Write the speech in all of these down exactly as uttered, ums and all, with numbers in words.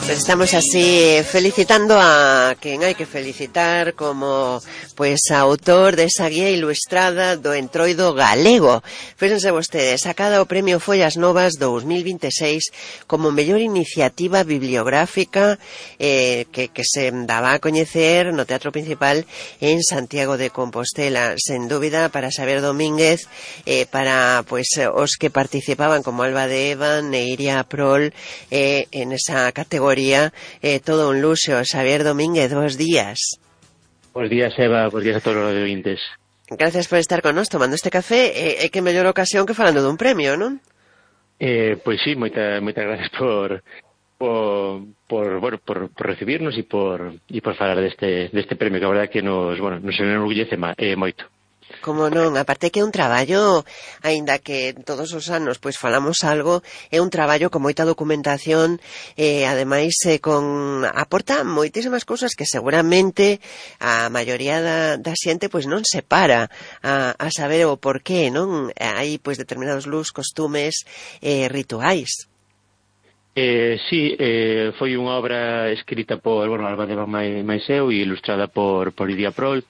Pues estamos así felicitando a quen hai que felicitar como pois autor desa guía ilustrada do Entroido galego. Fíxense vostedes, sacada o premio Follas Novas dous mil vinte e seis como mellor iniciativa bibliográfica eh, que, que se daba a coñecer no Teatro Principal en Santiago de Compostela. Sen dúbida, para Xavier Domínguez, eh, para pois os que participaban como Alba de Eva, Neiria Prol, eh, en esa categoría. Eh, todo un luxo. Xavier Domínguez, bons días. Bos días, Eva, bos días a todos os ouvintes. Gracias por estar con nós tomando este café. E eh, que mellor ocasión que falando dun premio, non? Eh, pois sí, moita, moitas gracias por por, por, bueno, por, por recibirnos e por, e por falar deste, deste premio, que a verdade que nos, bueno, nos enorgullece eh, moito. Como non, aparte que é un traballo, aínda que todos os anos pois falamos algo, é un traballo con moita documentación, e ademais eh, con aporta moitísimas cousas que seguramente a maioría da, da xente pois non se para a, a saber o porqué, non? Hai pois determinados luz, costumes, eh, rituais. Eh, sí, eh, foi unha obra escrita por, bueno, Alba de Eva máis eu e ilustrada por, por Idia Prol.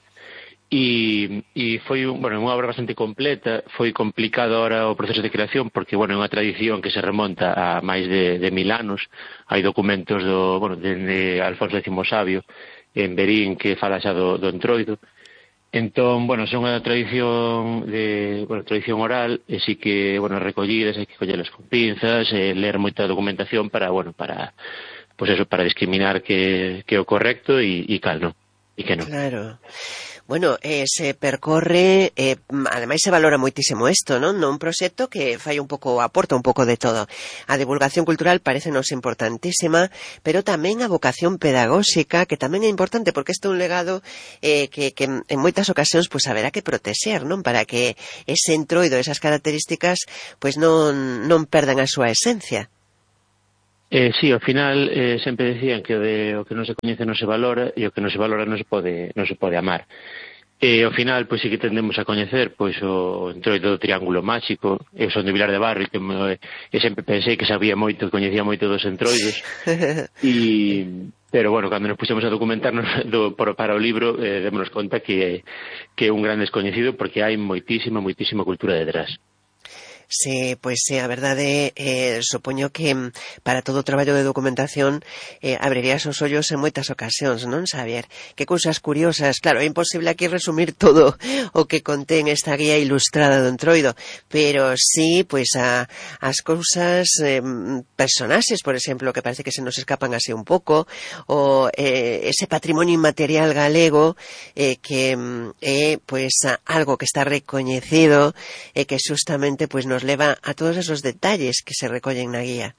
E, e foi un, bueno, unha obra bastante completa. Foi complicado ahora o proceso de creación porque, bueno, é unha tradición que se remonta a máis de, de mil anos. Hai documentos do, bueno, de, de Alfonso décimo Sabio en Berín que fala xa do, do Entroido. Entón, bueno, son unha tradición de, bueno, tradición oral, e sí que, bueno, recollidas, hai que collelas con pinzas, e ler moita documentación para, bueno, para, pues eso, para discriminar que, que é o correcto e, e cal non, e que non. Claro. Bueno, eh, se percorre, eh, ademais se valora moitísimo isto, non? Non un proxecto que fai un pouco, aporta un pouco de todo. A divulgación cultural parecenos importantísima, pero tamén a vocación pedagóxica, que tamén é importante, porque isto é un legado eh, que, que en moitas ocasións pues, haberá que protexer, non? Para que ese entroido, esas características, pues non, non perdan a súa esencia. Eh, sí, ao final eh, sempre decían que o, de, o que non se coñece non se valora e o que non se valora non se pode, non se pode amar. E ao final, pois sí que tendemos a coñecer pois o entroido do Triángulo Máxico. Eu son de Vilar de Barrio e, que me, e sempre pensei que sabía moito, que coñecía moito dos entroidos. E, pero, bueno, cando nos puxemos a documentarnos do, por, para o libro, eh, démonos conta que, que é un gran descoñecido porque hai moitísima, moitísima cultura detrás. Sí, pois sí, a verdade, eh, supoño que para todo o traballo de documentación eh, abrirías os ollos en moitas ocasións, non, Xavier? Que cousas curiosas, claro, é imposible aquí resumir todo o que contén esta guía ilustrada do Entroido, pero sí, pois a, as cousas, eh, personaxes, por exemplo, que parece que se nos escapan así un pouco, o eh, ese patrimonio inmaterial galego eh, que é, eh, pois, algo que está recoñecido e eh, que justamente, pois, nos leva a todos esos detalles que se recollen na guía.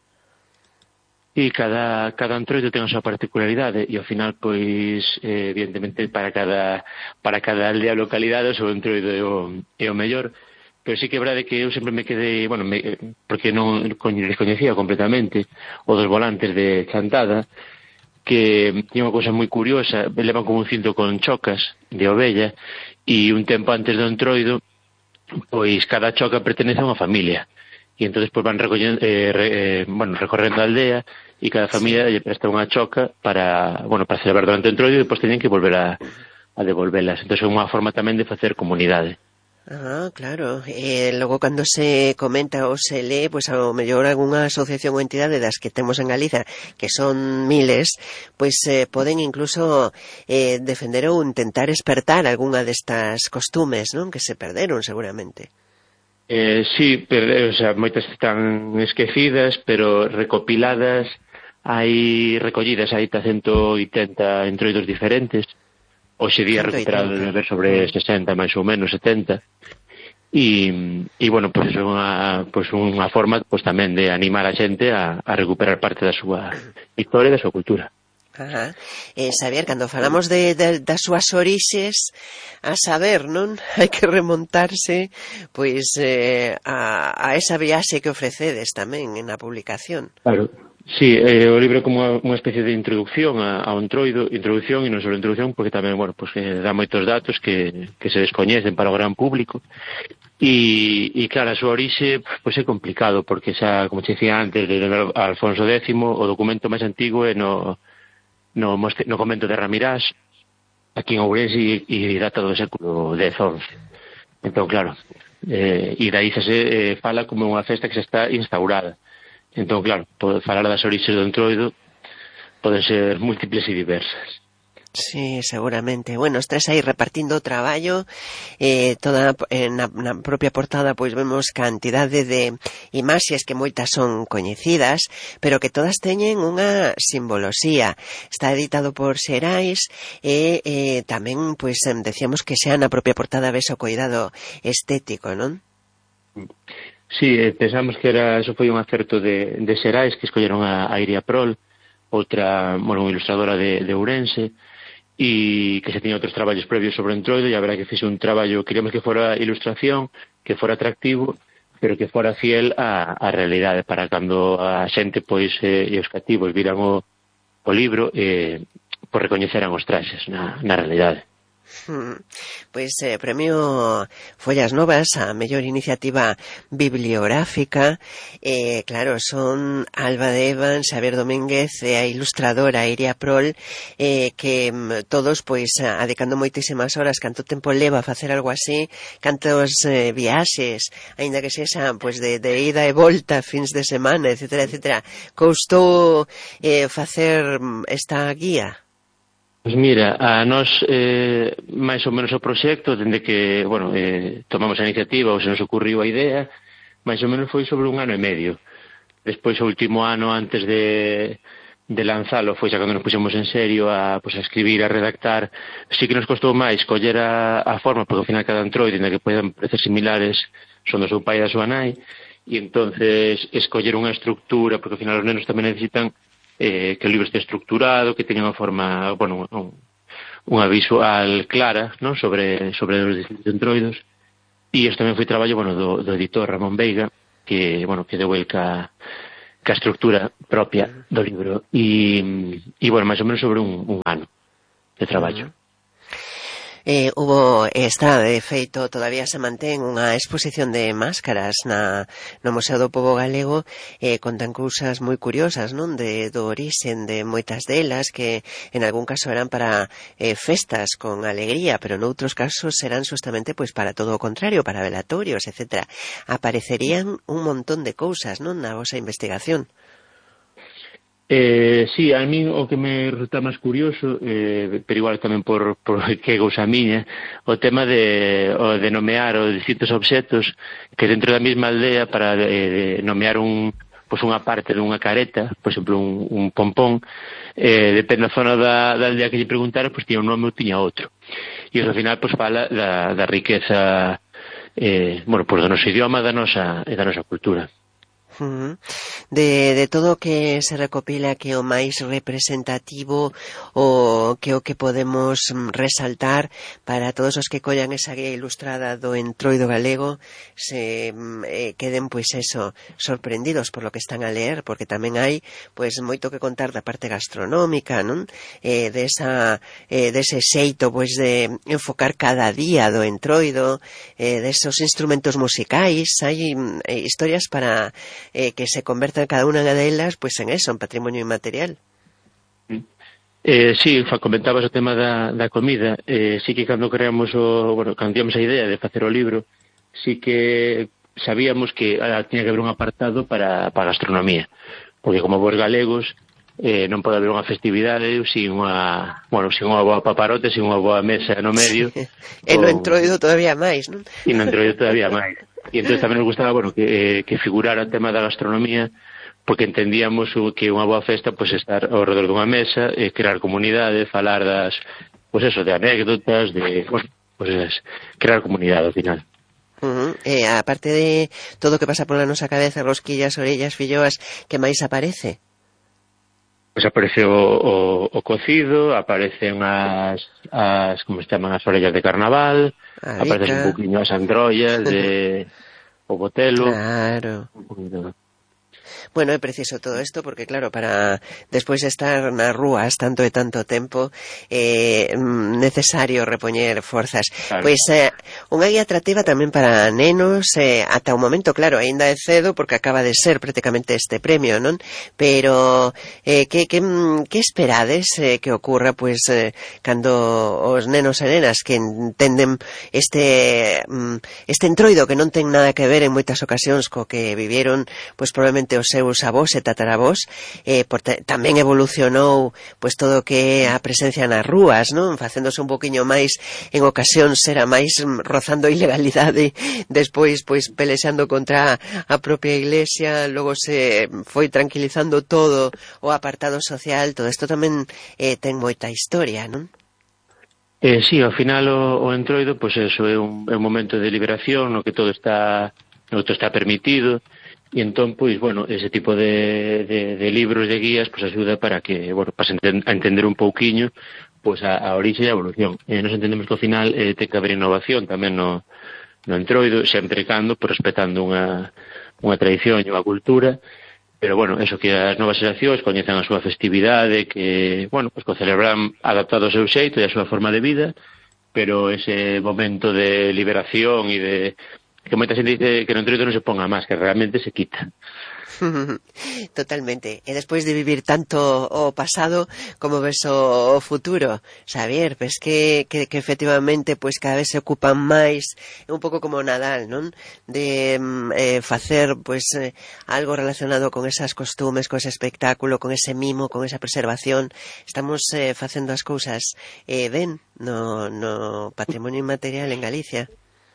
E cada, cada entroido ten a súa particularidade e ao final, pois, eh, evidentemente, para cada, para cada aldea ou localidade o seu entroido é o, é o mellor, pero sí que é verdade que eu sempre me quedei, bueno, me, porque non descoñecía completamente o dos volantes de Chantada, que tiña unha cousa moi curiosa, levan como un cinto con chocas de ovella e un tempo antes do entroido pois cada choca pertenece a unha familia e entonces pois van recollendo, eh, re, eh, bueno, recorrendo a aldea e cada familia lle presta unha choca para, bueno, para celebrar durante o entroido e depois teñen que volver a, a devolvelas. Entón é unha forma tamén de facer comunidade. Ah, claro. E logo cando se comenta ou se lee, pois ao mellor algunha asociación ou entidade das que temos en Galiza, que son miles, pois eh, poden incluso eh, defender ou intentar espertar algunha destas costumes, non? Que se perderon seguramente. Eh, sí, pero, o sea, moitas están esquecidas, pero recopiladas, hai recollidas hai ciento oitenta entroidos diferentes. Hoxe día recuperado de ver sobre sesenta, máis ou menos, setenta. E, e bueno, pois é unha, pois unha forma pois, tamén de animar a xente a, a recuperar parte da súa historia e da súa cultura. Ajá. Eh, Xavier, cando falamos de, de, das súas orixes, a saber, non? Hai que remontarse pois eh, a, a esa viaxe que ofrecedes tamén na publicación. Claro. Sí, eh, o libro é como unha especie de introducción a, ao entroido, introducción e non só introducción, porque tamén, bueno, pues, eh, dá moitos datos que, que se descoñecen para o gran público E, e claro, a súa orixe pois é complicado, porque xa, como te dicía antes, de Alfonso décimo, o documento máis antigo é no, no, no convento de Ramirás, aquí en Ourense, e, e data do século dez, once. Entón, claro, eh, e daí xa se eh, fala como unha festa que xa está instaurada. Entón, claro, pode falar das orixes do Entroido poden ser múltiples e diversas. Sí, seguramente. Bueno, os tres aí repartindo o traballo, eh, toda eh, na, na propia portada pois vemos cantidade de imaxes que moitas son coñecidas, pero que todas teñen unha simboloxía. Está editado por Xerais e eh, tamén, pois, decíamos que xa na propia portada ves o cuidado estético, non? Sí, eh, pensamos que era, eso foi un acerto de, de Xerais, que escolleron a, a Iria Prol, outra, bueno, ilustradora de, de Ourense, e que se tiña outros traballos previos sobre o Entroido, e a verdad que fixe un traballo, queríamos que fora ilustración, que fora atractivo, pero que fora fiel á, á realidade, para cando a xente pois eh, e os cativos viran o, o libro, eh, pois recoñeceran os traxes na, na realidade. Pois eh, premio Follas Novas a mellor iniciativa bibliográfica, eh, claro, son Alba de Evans, Xavier Domínguez e a ilustradora Iria Prol, eh, que todos pois adicando moitísimas horas, canto tempo leva a facer algo así, cantos eh, viaxes, aínda que sexa pois de, de ida e volta, fins de semana, etcétera, etcétera. Coustou eh, facer esta guía? Pois mira, a nós eh, máis ou menos o proxecto, dende que, bueno, eh, tomamos a iniciativa ou se nos ocurriu a idea, máis ou menos foi sobre un ano e medio. Despois, o último ano antes de, de lanzalo, foi xa cando nos puxemos en serio a, pues, a escribir, a redactar. Sí que nos costou máis coller a, a forma, porque ao final cada Entroido, ainda que poden parecer similares, son do seu pai e da súa nai, e entonces escoller unha estructura, porque ao final os nenos tamén necesitan Eh, que o libro este estructurado, que teña unha forma, bueno, un, unha visual clara, ¿no? sobre, sobre os distintos entroidos, e isto tamén foi traballo, bueno, do, do editor Ramón Veiga, que, bueno, que deu el ca, ca estructura propia do libro, e, e bueno, máis ou menos sobre un, un ano de traballo. Eh, hubo, está de feito, todavía se mantén unha exposición de máscaras na, no Museo do Pobo Galego, eh, contan cousas moi curiosas, non? De, do orixen de moitas delas, que en algún caso eran para eh, festas con alegría, pero noutros casos eran justamente pois para todo o contrario, para velatorios, etcétera. Aparecerían un montón de cousas, non? Na vosa investigación. Eh, sí, a mí o que me resulta máis curioso, eh, pero igual tamén por, por que cousa miña, o tema de, o de nomear os distintos obxetos que dentro da mesma aldea, para eh, nomear un, pues unha parte dunha careta, por exemplo un, un pompón, eh, depende da zona da, da aldea que lle preguntara, pues tiña un nome ou tiña outro. E ao final pues fala da, da riqueza, eh, bueno, pues do noso idioma, da nosa, e da nosa cultura. De, de todo o que se recopila, que o máis representativo, o que o que podemos resaltar para todos os que collan esa guía ilustrada do Entroido galego, se eh, queden pois eso, sorprendidos por lo que están a ler, porque tamén hai pois moito que contar da parte gastronómica, non? Eh, desa, eh, dese xeito pois de enfocar cada día do Entroido, eh, desos instrumentos musicais, hai eh, historias para Eh, que se convertan cada unha delas pois en eso, en patrimonio inmaterial. Eh, sí, comentabas o tema da, da comida. Eh, sí que cando creamos o, bueno, cando tíamos a idea de facer o libro, sí que sabíamos que ah, tiña que haber un apartado para, para gastronomía, porque como bons galegos eh, non pode haber unha festividade sin unha, bueno, sin unha boa paparote, sin unha boa mesa no medio. E no Entroido todavía máis, non? E no Entroido todavía máis. E entón tamén nos gustaba, bueno, que, eh, que figurara o tema da gastronomía, porque entendíamos que unha boa festa, pois, pues, estar ao redor dunha mesa, eh, crear comunidade, falar das, pois pues eso, de anécdotas, de, bueno, pois pues, crear comunidade ao final. Uh-huh. Eh, aparte de todo o que pasa pola nosa cabeza, rosquillas, orellas, filloas, que máis aparece? Pois aparece o, o, o cocido, aparecen as, as, como se chaman, as orellas de carnaval, aparece un poquinho as androllas de o botelo. Claro. Un poquinho. Bueno, é preciso todo isto porque, claro, para despois de estar nas rúas tanto e tanto tempo é eh, necesario repoñer forzas. Claro. Pois eh, unha guía atractiva tamén para nenos eh, ata o momento, claro, aínda é cedo porque acaba de ser prácticamente este premio, non? Pero eh, que, que, que esperades eh, que ocurra pois eh, cando os nenos e nenas que entenden este este entroido que non ten nada que ver en moitas ocasións co que vivieron, pois probablemente os seus avós e tataravós, eh, por tamén evolucionou pois todo o que é a presencia nas rúas, non? Facéndose un poquinho máis, en ocasións era máis rozando a ilegalidade, despois pois pelexando contra a propia iglesia, logo se foi tranquilizando todo o apartado social, todo isto tamén eh, ten moita historia, non? Eh, sí, ao final o, o entroido, pois eso, é un, é un momento de liberación no que todo está, no que todo está permitido. E entón, pois, bueno, ese tipo de, de, de libros, de guías, pois ajuda para que, bueno, para enten, a entender un pouquiño, pois a, a orixe e a evolución. Eh, nos entendemos que ao final eh, ten que haber innovación tamén no, no entroido, sempre cando, pois, respetando unha, unha tradición e unha cultura, pero, bueno, eso que as novas xeracións coñezan a súa festividade, que, bueno, pois, que o celebran adaptado ao seu xeito e a súa forma de vida, pero ese momento de liberación e de que moita xente dice que no entroido non se ponga máis, que realmente se quita. Totalmente. E despois de vivir tanto o pasado, como ves o, o futuro, Xavier, pues que, que, que efectivamente pues cada vez se ocupan máis, un pouco como Nadal, non? De eh, facer pues eh, algo relacionado con esas costumes, con ese espectáculo, con ese mimo, con esa preservación. Estamos eh, facendo as cousas eh, ben no, no patrimonio inmaterial en Galicia.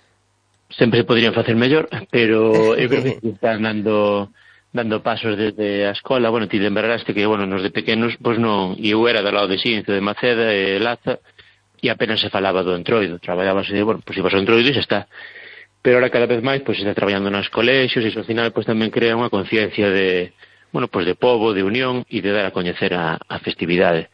Sempre se poderían facer mellor, pero eu creo que están dando dando pasos desde a escola. Bueno, ti lembraraste que, bueno, nos de pequenos, pois non, e eu era do lado de Xinzo, de Maceda e Laza, e apenas se falaba do entroido, traballábase de, bueno, pois ibas ao entroido e xa está. Pero ahora cada vez máis, pois se está traballando nos colexios, e iso ao final, pois tamén crea unha conciencia de, bueno, pois de pobo, de unión, e de dar a coñecer a, a festividade.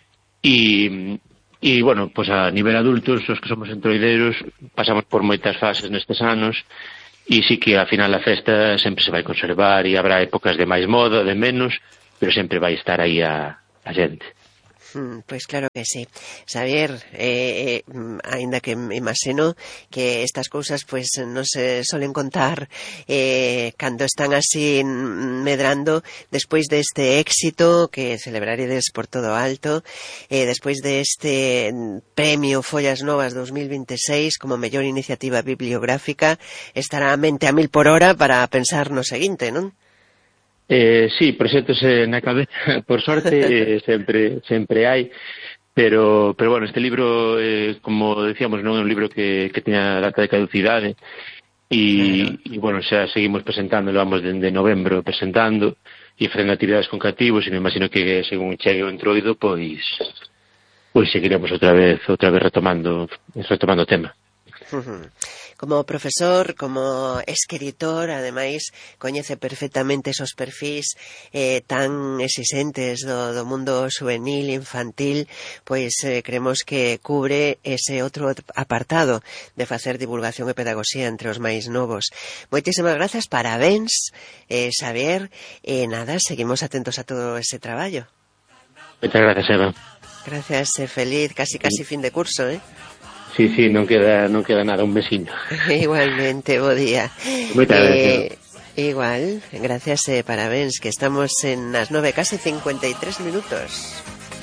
E... E, bueno, pois a nivel adultos, os que somos entroideiros, pasamos por moitas fases nestes anos, e sí que, ao final, a festa sempre se vai conservar, e habrá épocas de máis moda, de menos, pero sempre vai estar aí a, a xente. Mm, pois claro que sí. Xavier, eh, eh, ainda que imagino que estas cousas pois non se solen contar eh, cando están así medrando despois deste éxito que celebraredes por todo alto, eh, despois deste premio Follas Novas dos mil veintiséis como mellor iniciativa bibliográfica, estará a mente a mil por hora para pensar no seguinte, non? Eh, sí, proxectos eh, na cabeza, por sorte, eh, sempre sempre hai, pero, pero bueno, este libro, eh, como decíamos, non é un libro que, que teña data de caducidade, e, e bueno, xa seguimos presentando, vamos dende novembro presentando, e facendo actividades con cativos, e me imagino que según chegue o entroido, pois, pois seguiremos outra vez, outra vez retomando, retomando o tema. Como profesor, como escritor, ademais, coñece perfectamente esos perfis eh, tan exixentes do, do mundo juvenil, infantil, pois eh, creemos que cubre ese outro apartado de facer divulgación e pedagogía entre os máis novos. Moitísimas grazas, parabéns, eh, Xavier, e eh, nada, seguimos atentos a todo ese traballo. Moitas gracias, Eva. Gracias, eh, feliz, casi casi fin de curso, eh? Sí, sí, non queda non queda nada, un veciño. Igualmente, bo día. Moitas eh, gracias. Igual, gracias, eh, parabéns, que estamos en as nove, casi cincuenta y tres minutos.